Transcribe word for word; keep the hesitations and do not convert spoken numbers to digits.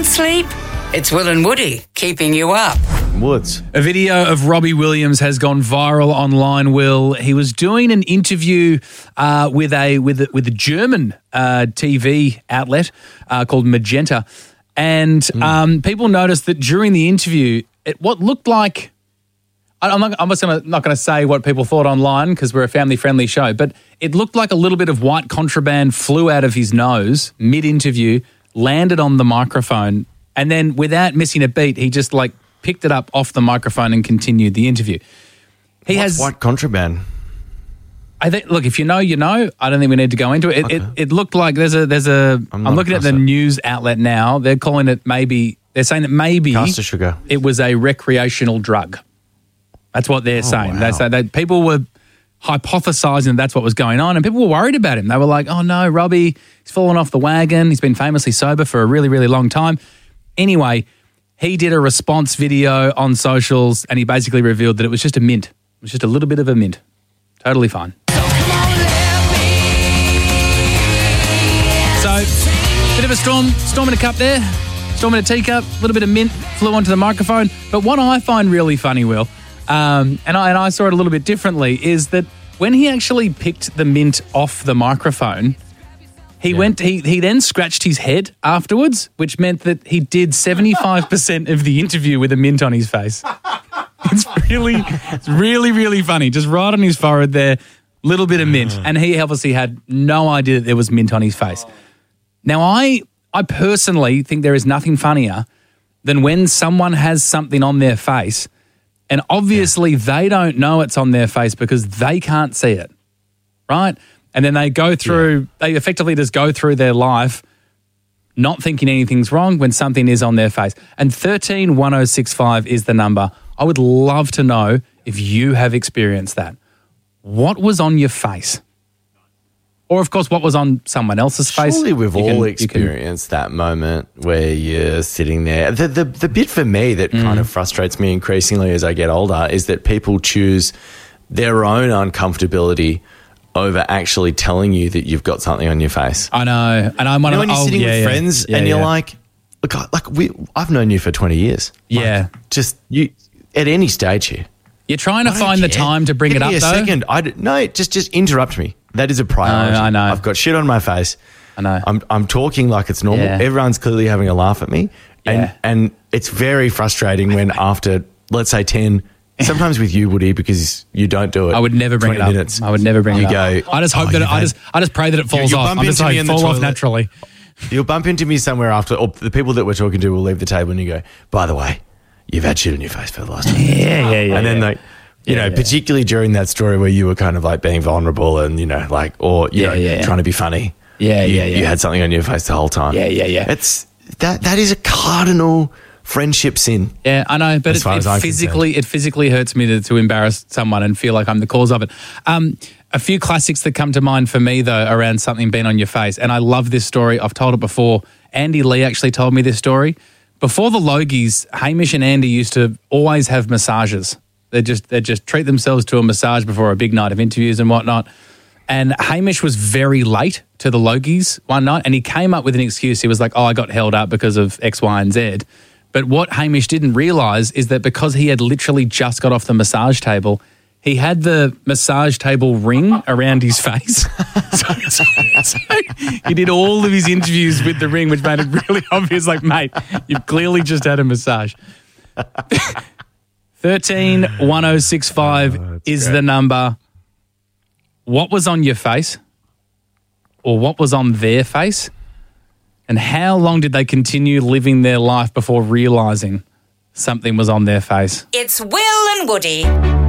sleep? It's Will and Woody keeping you up. Woods. A video of Robbie Williams has gone viral online, Will. He was doing an interview uh, with a with a, with a German uh, T V outlet uh, called Magenta. And mm. um, people noticed that during the interview, it what looked like... I'm not, I'm just gonna, not going to say what people thought online because we're a family-friendly show, but it looked like a little bit of white contraband flew out of his nose mid-interview, landed on the microphone, and then without missing a beat, he just like picked it up off the microphone and continued the interview. He What's has white contraband. I think. Look, if you know, you know. I don't think we need to go into it. It, Okay. it, it looked like there's a there's a. I'm, I'm looking at the across it. news outlet now. They're calling it maybe. They're saying that maybe Caster sugar. it was a recreational drug. That's what they're Oh, saying. wow. They say that people were hypothesizing that's what was going on, and people were worried about him. They were like, "Oh no, Robbie, he's fallen off the wagon. He's been famously sober for a really, really long time." Anyway, he did a response video on socials, and he basically revealed that it was just a mint. It was just a little bit of a mint. Totally fine. So, bit of a storm, storm in a cup there, storm in a teacup, a little bit of mint flew onto the microphone. But what I find really funny, Will, um, and, I, and I saw it a little bit differently, is that when he actually picked the mint off the microphone, he yeah. went. He he then scratched his head afterwards, which meant that he did seventy-five percent of the interview with a mint on his face. It's really, it's really, really funny. Just right on his forehead there, little bit of mint, and he obviously had no idea that there was mint on his face. Now, I I personally think there is nothing funnier than when someone has something on their face and obviously yeah. they don't know it's on their face because they can't see it, right? And then they go through, yeah. they effectively just go through their life not thinking anything's wrong when something is on their face. And thirteen one oh six five is the number. I would love to know if you have experienced that. What was on your face? Or, of course, what was on someone else's face? Surely we've You all can- you experienced that moment where you're sitting there. The, the, the bit for me that Mm. kind of frustrates me increasingly as I get older is that people choose their own uncomfortability over actually telling you that you've got something on your face. I know. And I'm one You know of when you're oh, sitting yeah, with yeah. friends Yeah, and you're yeah. like, look, I- like we, I've known you for twenty years. Like, Yeah. just you at any stage here. You're trying to I don't find the care. time to bring Give it up, me a though. second. I d- no, just just interrupt me. That is a priority. I know. I've got shit on my face. I know. I'm I'm talking like it's normal. Yeah. Everyone's clearly having a laugh at me, and Yeah. and it's very frustrating when after let's say ten. Sometimes with you, Woody, because you don't do it. I would never bring it twenty up. minutes, I would never bring you it up. go. I just hope "Oh, that it, you've I had- just I just pray that it falls you off. bump I'm just into me like in the fall off toilet. naturally. You'll bump into me somewhere after, or the people that we're talking to will leave the table, and you go, by the way, you've had shit on your face for the last time. Yeah, yeah, yeah. And then yeah. like, you Yeah, know, yeah. particularly during that story where you were kind of like being vulnerable and, you know, like, or, you Yeah, know, yeah, yeah. trying to be funny. Yeah, you, yeah, yeah. You had something on your face the whole time. Yeah, yeah, yeah. It's, that, that is a cardinal friendship sin. Yeah, I know, but As it, far it as I'm physically it physically hurts me to, to embarrass someone and feel like I'm the cause of it. Um, a few classics that come to mind for me though around something being on your face, and I love this story. I've told it before. Andy Lee actually told me this story. Before the Logies, Hamish and Andy used to always have massages. They just they just treat themselves to a massage before a big night of interviews and whatnot. And Hamish was very late to the Logies one night, and he came up with an excuse. He was like, "Oh, I got held up because of X, Y, and Z." But what Hamish didn't realise is that because he had literally just got off the massage table, he had the massage table ring around his face. so, so, so he did all of his interviews with the ring, which made it really obvious, like, mate, you've clearly just had a massage. thirteen one oh six five Oh, is great. the number. What was on your face? Or what was on their face? And how long did they continue living their life before realising something was on their face? It's Will and Woody.